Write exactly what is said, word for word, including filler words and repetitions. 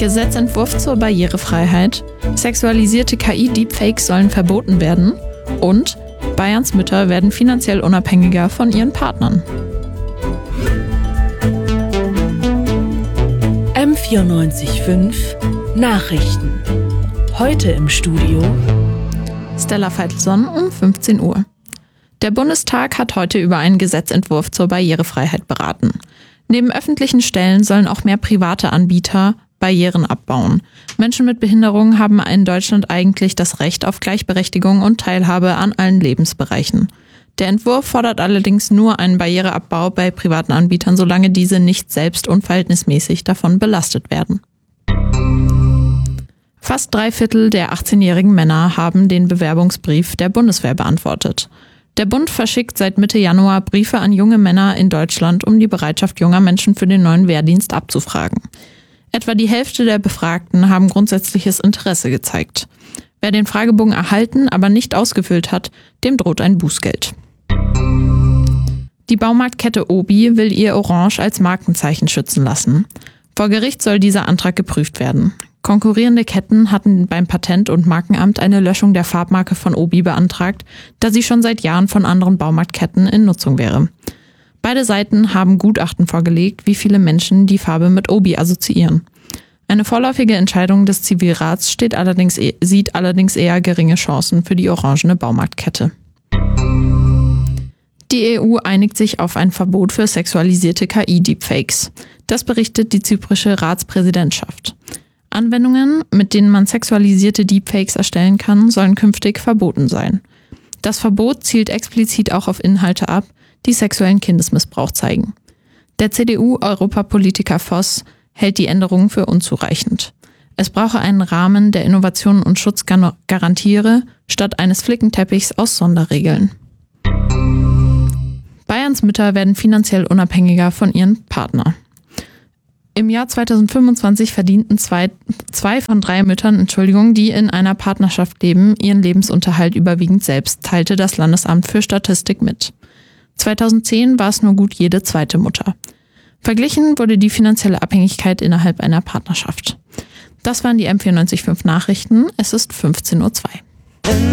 Gesetzentwurf zur Barrierefreiheit, sexualisierte K I-Deepfakes sollen verboten werden und Bayerns Mütter werden finanziell unabhängiger von ihren Partnern. M vierundneunzig Komma fünf Nachrichten. Heute im Studio Stella Feitelson um fünfzehn Uhr. Der Bundestag hat heute über einen Gesetzentwurf zur Barrierefreiheit beraten. Neben öffentlichen Stellen sollen auch mehr private Anbieter Barrieren abbauen. Menschen mit Behinderungen haben in Deutschland eigentlich das Recht auf Gleichberechtigung und Teilhabe an allen Lebensbereichen. Der Entwurf fordert allerdings nur einen Barriereabbau bei privaten Anbietern, solange diese nicht selbst unverhältnismäßig davon belastet werden. Fast drei Viertel der achtzehnjährigen Männer haben den Bewerbungsbrief der Bundeswehr beantwortet. Der Bund verschickt seit Mitte Januar Briefe an junge Männer in Deutschland, um die Bereitschaft junger Menschen für den neuen Wehrdienst abzufragen. Etwa die Hälfte der Befragten haben grundsätzliches Interesse gezeigt. Wer den Fragebogen erhalten, aber nicht ausgefüllt hat, dem droht ein Bußgeld. Die Baumarktkette Obi will ihr Orange als Markenzeichen schützen lassen. Vor Gericht soll dieser Antrag geprüft werden. Konkurrierende Ketten hatten beim Patent- und Markenamt eine Löschung der Farbmarke von Obi beantragt, da sie schon seit Jahren von anderen Baumarktketten in Nutzung wäre. Beide Seiten haben Gutachten vorgelegt, wie viele Menschen die Farbe mit Obi assoziieren. Eine vorläufige Entscheidung des Zivilrats steht allerdings, sieht allerdings eher geringe Chancen für die orangene Baumarktkette. Die E U einigt sich auf ein Verbot für sexualisierte K I-Deepfakes. Das berichtet die zyprische Ratspräsidentschaft. Anwendungen, mit denen man sexualisierte Deepfakes erstellen kann, sollen künftig verboten sein. Das Verbot zielt explizit auch auf Inhalte ab, die sexuellen Kindesmissbrauch zeigen. Der C D U-Europapolitiker Voss hält die Änderungen für unzureichend. Es brauche einen Rahmen, der Innovation und Schutz garantiere, statt eines Flickenteppichs aus Sonderregeln. Bayerns Mütter werden finanziell unabhängiger von ihren Partnern. Im Jahr zweitausendfünfundzwanzig verdienten zwei, zwei von drei Müttern, Entschuldigung, die in einer Partnerschaft leben, ihren Lebensunterhalt überwiegend selbst, teilte das Landesamt für Statistik mit. zweitausendzehn war es nur gut jede zweite Mutter. Verglichen wurde die finanzielle Abhängigkeit innerhalb einer Partnerschaft. Das waren die M vierundneunzig Komma fünf Nachrichten. Es ist fünfzehn Uhr zwei.